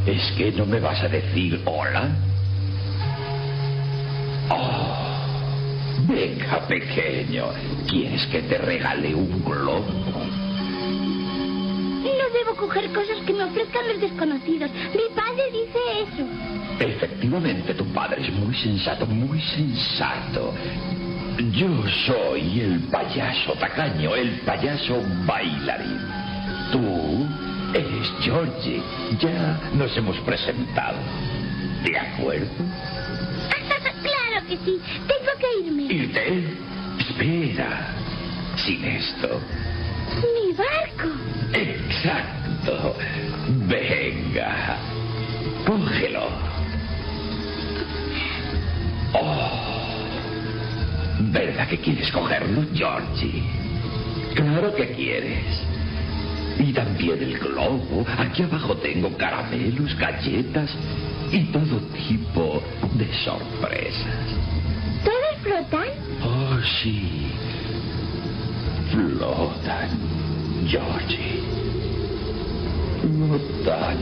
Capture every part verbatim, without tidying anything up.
¿Es que no me vas a decir hola? Oh, venga, pequeño. ¿Quieres que te regale un globo? No debo coger cosas que me ofrezcan los desconocidos. Mi padre dice eso. Efectivamente, tu padre es muy sensato, muy sensato. Yo soy el payaso tacaño, el payaso bailarín. Tú eres Georgie. Ya nos hemos presentado. ¿De acuerdo? Claro que sí. Tengo que irme. ¿Irte? Espera. Sin esto. Mi barco. Exacto. Venga. Cógelo. Oh. ¿Verdad que quieres cogerlo, Georgie? Claro que quieres. Y también el globo. Aquí abajo tengo caramelos, galletas y todo tipo de sorpresas. ¿Todos flotan? Oh, sí. Flotan, Georgie. Flotan.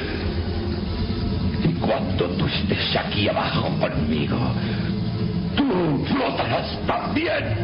Y cuando tú estés aquí abajo conmigo, tú flotarás también.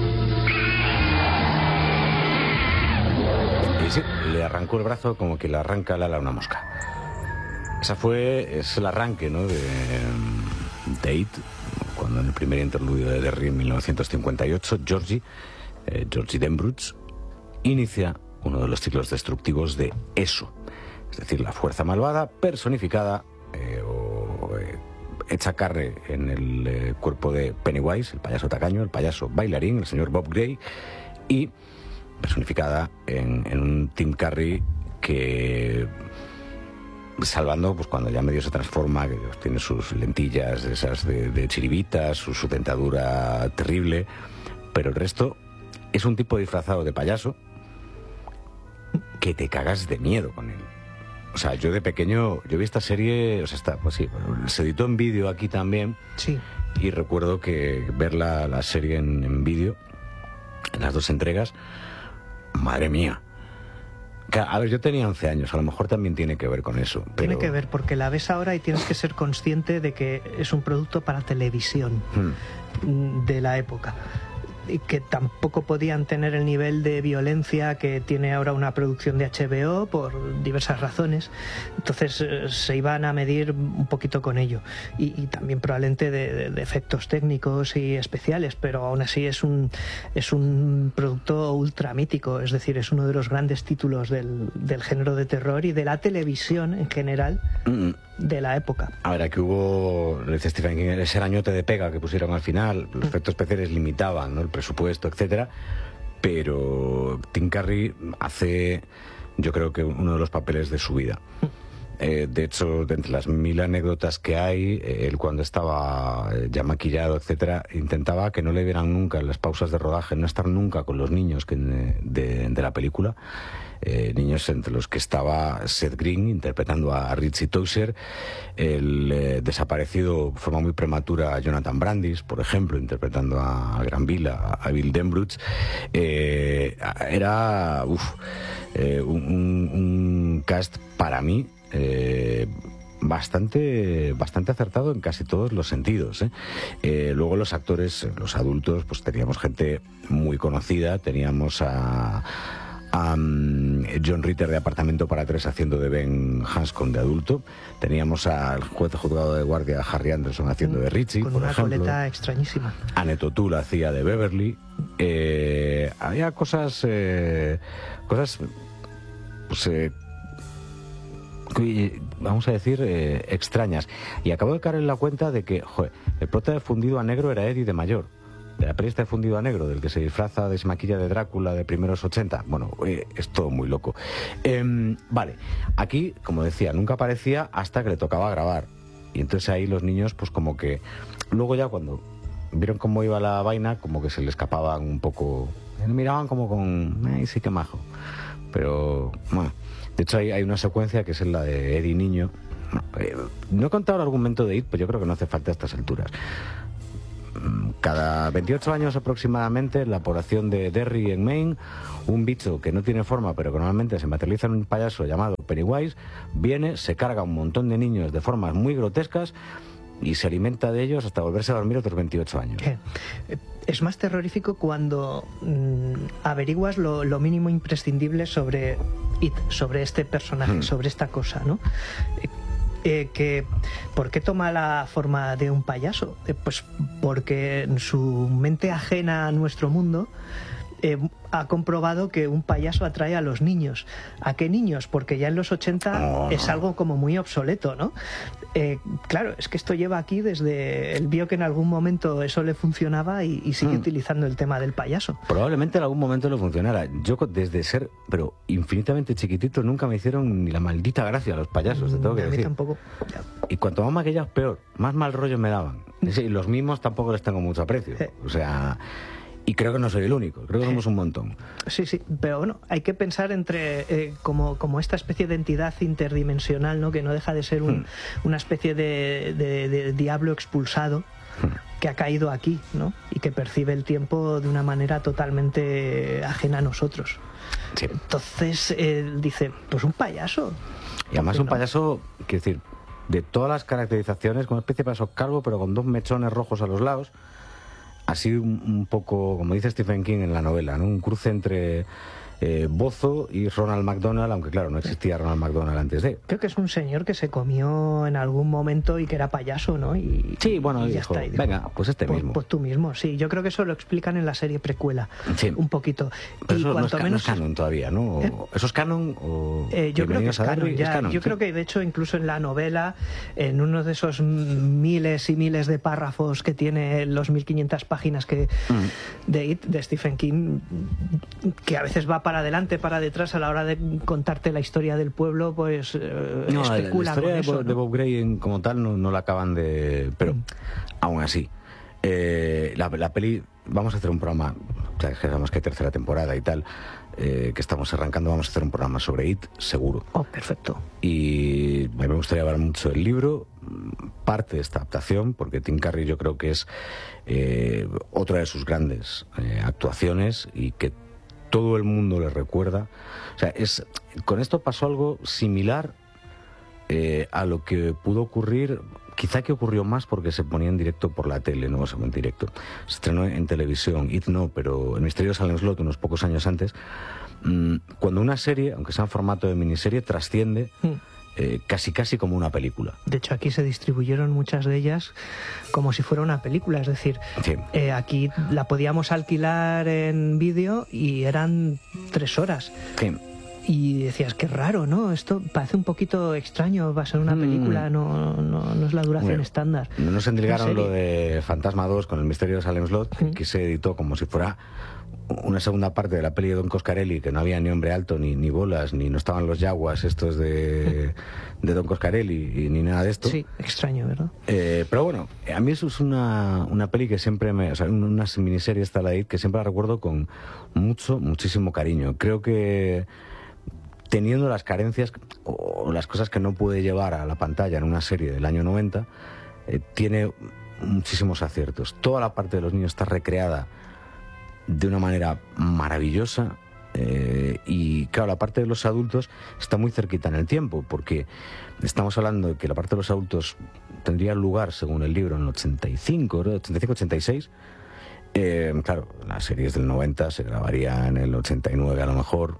Y sí, le arrancó el brazo como que le arranca el ala a una mosca. Esa fue, es el arranque, ¿no?, de Date, cuando en el primer interludio de Derry en mil novecientos cincuenta y ocho, Georgie, eh, Georgie Denbrough, inicia uno de los ciclos destructivos de eso, es decir, la fuerza malvada personificada eh, o eh, hecha carne en el eh, cuerpo de Pennywise, el payaso tacaño, el payaso bailarín, el señor Bob Gray, y personificada en, en un Tim Curry que, salvando pues cuando ya medio se transforma, que tiene sus lentillas esas de, de chiribitas, su, su dentadura terrible, pero el resto es un tipo disfrazado de payaso que te cagas de miedo con él. O sea, yo de pequeño, yo vi esta serie, o sea, está, pues sí, se editó en vídeo aquí también. Sí. Y recuerdo que ver la, la serie en, en vídeo, en las dos entregas, madre mía. A ver, yo tenía once años, a lo mejor también tiene que ver con eso. Pero... Tiene que ver, porque la ves ahora y tienes que ser consciente de que es un producto para televisión hmm. de la época. Y que tampoco podían tener el nivel de violencia que tiene ahora una producción de H B O por diversas razones. Entonces eh, se iban a medir un poquito con ello. Y, y también probablemente de, de, de efectos técnicos y especiales, pero aún así es un, es un producto ultra mítico. Es decir, es uno de los grandes títulos del, del género de terror y de la televisión en general mm. de la época. A ver, aquí hubo, le dice Stephen King, ese arañote de pega que pusieron al final, los efectos especiales limitaban, ¿no?, el presupuesto, etcétera, pero Tim Curry hace, yo creo que uno de los papeles de su vida. Eh, de hecho, de entre las mil anécdotas que hay, eh, él cuando estaba eh, ya maquillado, etcétera, intentaba que no le vieran nunca en las pausas de rodaje, no estar nunca con los niños que, de, de la película. Eh, niños entre los que estaba Seth Green interpretando a Richie Tozier, el eh, desaparecido de forma muy prematura Jonathan Brandis, por ejemplo, interpretando a, a Gran Bill, a, a Bill Denbrough. Eh, era uf, eh, un, un cast para mí eh, bastante bastante acertado en casi todos los sentidos, ¿eh? Eh, luego los actores, los adultos, pues teníamos gente muy conocida, teníamos a Um, John Ritter de Apartamento para Tres haciendo de Ben Hanscom de adulto, teníamos al juez de juzgado de guardia Harry Anderson haciendo de Richie, con por una ejemplo. coleta extrañísima. Annette O'Toole hacía de Beverly. Eh, había cosas eh, cosas pues eh, vamos a decir eh, extrañas, y acabo de caer en la cuenta de que joder, el prota de Fundido a Negro era Eddie de mayor, de la periodista de Fundido a Negro, del que se disfraza, de maquilla de Drácula de primeros ochenta. Bueno, eh, es todo muy loco. Eh, vale, aquí, como decía, nunca aparecía hasta que le tocaba grabar. Y entonces ahí los niños, pues como que... Luego ya cuando vieron cómo iba la vaina, como que se le escapaban un poco... Miraban como con... Ay, sí que majo. Pero, bueno... De hecho hay, hay una secuencia que es la de Eddie Niño. No, eh, no he contado el argumento de It, pues yo creo que no hace falta a estas alturas. Cada veintiocho años aproximadamente, la población de Derry, en Maine, un bicho que no tiene forma, pero que normalmente se materializa en un payaso llamado Pennywise, viene, se carga un montón de niños de formas muy grotescas y se alimenta de ellos hasta volverse a dormir otros veintiocho años. Eh, Es más terrorífico cuando mmm, averiguas lo, lo mínimo imprescindible sobre It, sobre este personaje, hmm. sobre esta cosa, ¿no? Eh, eh, que, ¿por qué toma la forma de un payaso? Eh, pues porque en su mente ajena a nuestro mundo eh, ha comprobado que un payaso atrae a los niños. ¿A qué niños? Porque ya en los ochenta oh. es algo como muy obsoleto, ¿no? Eh, claro, es que esto lleva aquí desde... Él vio que en algún momento eso le funcionaba y, y sigue mm. utilizando el tema del payaso. Probablemente en algún momento le funcionara. Yo desde ser, pero infinitamente chiquitito, nunca me hicieron ni la maldita gracia a los payasos, te tengo que a mí decir. Tampoco. Y cuanto más maquillados, peor. Más mal rollo me daban. Y los mimos tampoco les tengo mucho aprecio. Eh. O sea... Y creo que no soy el único, creo que somos un montón. Sí, sí, pero bueno, hay que pensar entre eh, como, como esta especie de entidad interdimensional, ¿no? Que no deja de ser un, hmm. una especie de, de, de diablo expulsado hmm. que ha caído aquí, ¿no? Y que percibe el tiempo de una manera totalmente ajena a nosotros. Sí. Entonces, eh, dice, pues un payaso. Y además no? un payaso, quiero decir, de todas las caracterizaciones, con una especie de payaso calvo, pero con dos mechones rojos a los lados. Así un, un poco, como dice Stephen King en la novela, ¿no? Un cruce entre eh, Bozo y Ronald McDonald, aunque claro, no existía Ronald McDonald antes de... Creo que es un señor que se comió en algún momento y que era payaso, ¿no? Y, sí, bueno, y ya dijo, está. Y dijo, venga, pues este pues, mismo. Pues tú mismo, sí. Yo creo que eso lo explican en la serie precuela, sí. un poquito. Pero y eso cuanto no es, menos... no es canon todavía, ¿no? O, ¿Eh? ¿Eso es canon? O eh, yo creo que es canon, ya. Es canon, yo sí. creo que de hecho incluso en la novela, en uno de esos miles y miles de párrafos que tiene los mil quinientas páginas que mm. de It, de Stephen King, que a veces va para adelante, para detrás, a la hora de contarte la historia del pueblo, pues eh, no, especula la historia con eso, de, ¿no? de Bob Gray en, como tal no, no la acaban de... Pero mm. aún así, eh, la, la peli... Vamos a hacer un programa, o sea, sabemos que hay tercera temporada y tal, eh, que estamos arrancando, vamos a hacer un programa sobre It, seguro. Oh, perfecto. Y a mí me gustaría hablar mucho del libro, parte de esta adaptación, porque Tim Curry yo creo que es eh, otra de sus grandes eh, actuaciones y que todo el mundo le recuerda. O sea, es, con esto pasó algo similar eh, a lo que pudo ocurrir... Quizá que ocurrió más porque se ponía en directo por la tele, no se en directo. Se estrenó en televisión, It no, pero El misterio de Salem Slot, unos pocos años antes, mmm, cuando una serie, aunque sea en formato de miniserie, trasciende mm. eh, casi casi como una película. De hecho, aquí se distribuyeron muchas de ellas como si fuera una película, es decir, sí. eh, aquí la podíamos alquilar en vídeo y eran tres horas. Sí. Y decías, qué raro, ¿no? Esto parece un poquito extraño, va a ser una película, mm. no, no, no es la duración bueno, estándar. No nos endilgaron lo de Fantasma dos con El misterio de Salem Slot, mm. que se editó como si fuera una segunda parte de la peli de Don Coscarelli, que no había ni hombre alto, ni, ni bolas, ni no estaban los yaguas estos de, de Don Coscarelli, y ni nada de esto. Sí, extraño, ¿verdad? Eh, pero bueno, a mí eso es una, una peli que siempre me... O sea, una miniserie esta la que siempre la recuerdo con mucho, muchísimo cariño. Creo que... teniendo las carencias o las cosas que no puede llevar a la pantalla en una serie del año noventa, eh, tiene muchísimos aciertos. Toda la parte de los niños está recreada de una manera maravillosa eh, y claro, la parte de los adultos está muy cerquita en el tiempo, porque estamos hablando de que la parte de los adultos tendría lugar, según el libro, en el ochenta y cinco, ochenta y cinco ochenta y seis. Eh, claro, las series del noventa se grabarían en el ochenta y nueve a lo mejor,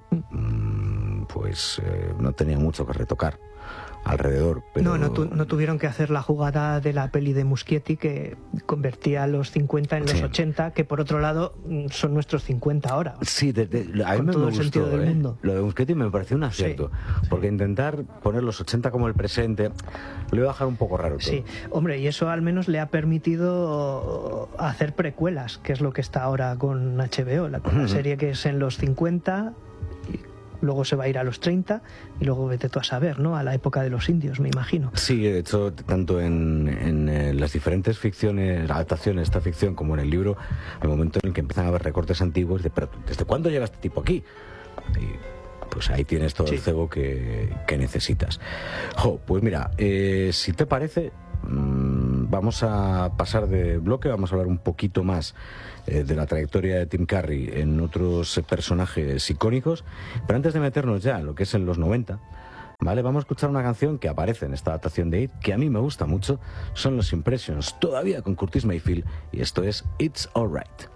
mm, pues eh, no tenía mucho que retocar alrededor. Pero... No, no, tu, no tuvieron que hacer la jugada de la peli de Muschietti que convertía los cincuenta en los sí. ochenta, que por otro lado son nuestros cincuenta ahora. Sí, de, de, a mí me, todo me el gustó, sentido del ¿eh? mundo. Lo de Muschietti me pareció un acierto, sí, porque sí. intentar poner los ochenta como el presente lo iba a dejar un poco raro todo. Sí, hombre, y eso al menos le ha permitido hacer precuelas, que es lo que está ahora con H B O, la, la serie que es en los cincuenta... luego se va a ir a los treinta y luego vete tú a saber, ¿no? A la época de los indios, me imagino. Sí, de hecho, tanto en, en, en las diferentes ficciones, adaptaciones de esta ficción, como en el libro, al momento en el que empiezan a haber recortes antiguos de, pero ¿desde cuándo llega este tipo aquí? Y pues ahí tienes todo sí. el cebo que, que necesitas. Jo, pues mira, eh, si te parece, mmm, vamos a pasar de bloque, vamos a hablar un poquito más eh, de la trayectoria de Tim Curry en otros eh, personajes icónicos, pero antes de meternos ya en lo que es en los noventa, ¿vale? Vamos a escuchar una canción que aparece en esta adaptación de It, que a mí me gusta mucho, son los Impressions, todavía con Curtis Mayfield, y esto es It's Alright.